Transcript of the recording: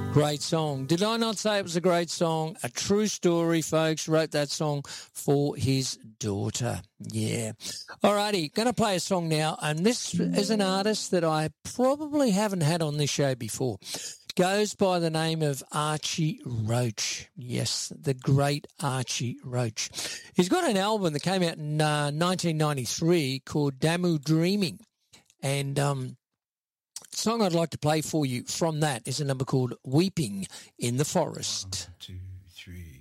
Great song. Did I not say it was a great song? A true story, folks. Wrote that song for his daughter. Yeah. Alrighty, going to play a song now, and this is an artist that I probably haven't had on this show before. Goes by the name of Archie Roach. Yes, the great Archie Roach. He's got an album that came out in 1993 called Damu Dreaming, and the song I'd like to play for you from that is a number called Weeping in the Forest. 1, 2, 3.